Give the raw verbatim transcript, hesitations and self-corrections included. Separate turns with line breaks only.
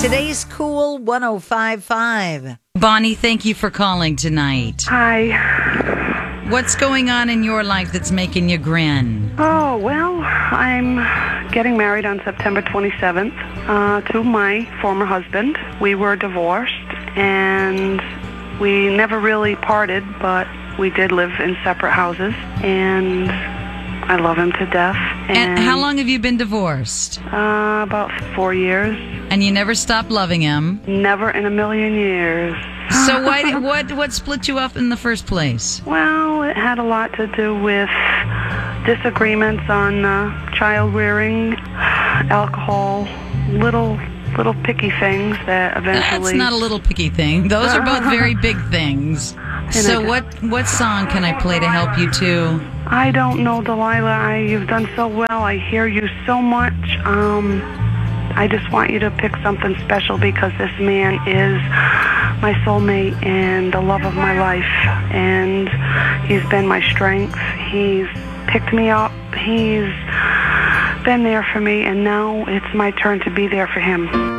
Today's Cool one oh five point five.
Bonnie, thank you for calling tonight.
Hi.
What's going on in your life that's making you grin?
Oh, well, I'm getting married on September twenty-seventh uh, to my former husband. We were divorced, and we never really parted, but we did live in separate houses, and I love him to death.
And,
And,
how long have you been divorced?
Uh, about four years.
And you never stopped loving him?
Never in a million years.
So why? Did, what what split you up in the first place?
Well, it had a lot to do with disagreements on uh, child rearing, alcohol, little little picky things that eventually...
That's not a little picky thing. Those are both very big things. So
I-
what what song can I play to help you too?
I don't know, Delilah. I, you've done so well. I hear you so much. Um, I just want you to pick something special because this man is my soulmate and the love of my life. And he's been my strength. He's picked me up. He's been there for me. And now it's my turn to be there for him.